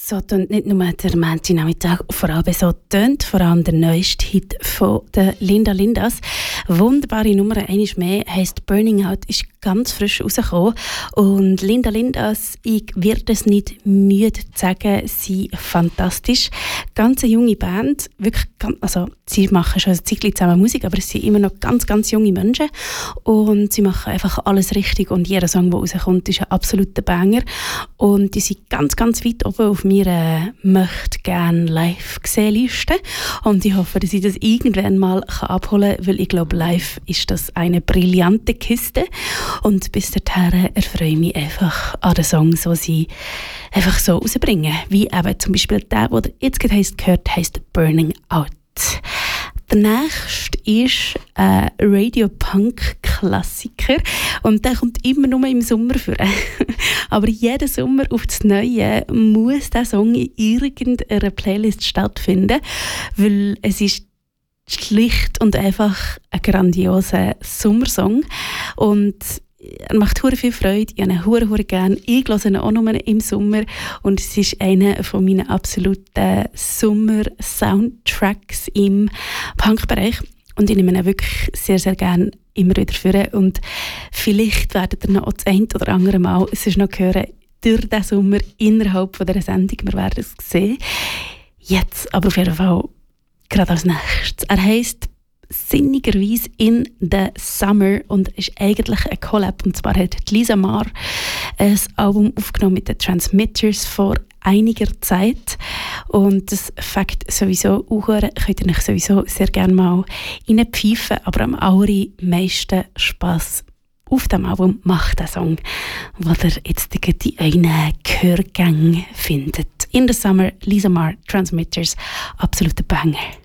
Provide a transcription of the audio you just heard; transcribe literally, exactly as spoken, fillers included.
So tönt nicht nur der Montagnachmittag, vor allem so tönt vor allem der neueste Hit von der Linda Lindas. Wunderbare Nummer, einmal mehr, heisst «Burning Out», ist ganz frisch rausgekommen. Und Linda Lindas, ich werde es nicht müde zu sagen, sie fantastisch. Ganz eine junge Band, wirklich, ganz, also sie machen schon ein Zeitchen zusammen Musik, aber es sind immer noch ganz, ganz junge Menschen. Und sie machen einfach alles richtig und jeder Song, der rauskommt, ist ein absoluter Banger. Und die sind ganz, ganz weit oben auf meiner «Möchte gerne live-gesehen-Liste». Und ich hoffe, dass ich das irgendwann mal abholen kann, weil ich glaube, live ist das eine brillante Kiste. Und bis dahin erfreue ich mich einfach an den Songs, die sie einfach so rausbringen. Wie eben zum Beispiel der, der jetzt gerade heisst, gehört, heisst «Burning Out». Der nächste ist ein Radio-Punk-Klassiker und der kommt immer nur im Sommer vor. Aber jeden Sommer auf das Neue muss dieser Song in irgendeiner Playlist stattfinden, weil es ist schlicht und einfach ein grandioser Sommersong und er macht sehr viel Freude, ich habe ihn sehr, sehr gerne. Ich höre ihn auch nur im Sommer und es ist einer von meinen absoluten Sommer-Soundtracks im Punkbereich. Und ich nehme ihn wirklich sehr, sehr gerne immer wieder vor. Und vielleicht werdet ihr noch das ein oder andere Mal sonst noch hören durch diesen Sommer innerhalb von dieser Sendung. Wir werden es sehen. Jetzt aber auf jeden Fall gerade als nächstes. Er heisst sinnigerweise «In the Summer» und ist eigentlich ein Collab. Und zwar hat Lisa Marr ein Album aufgenommen mit den Transmitters vor einiger Zeit. Und das Fakt sowieso auch hören, könnt ihr euch sowieso sehr gerne mal reinpfeifen. Aber am allermeisten Spass auf dem Album macht der Song, den ihr jetzt in euren Gehörgängen findet. «In the Summer», Lisa Marr, Transmitters, absoluter Banger.